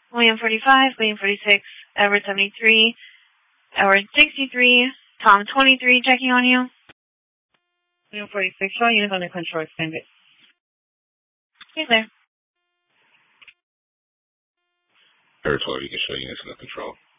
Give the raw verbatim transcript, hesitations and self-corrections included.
William forty-five, William forty-six, Edward seventy-three, Edward sixty-three, Tom twenty-three, checking on you. William forty-six, all units under control extended. Okay, there. Air twelve, you can show units under control.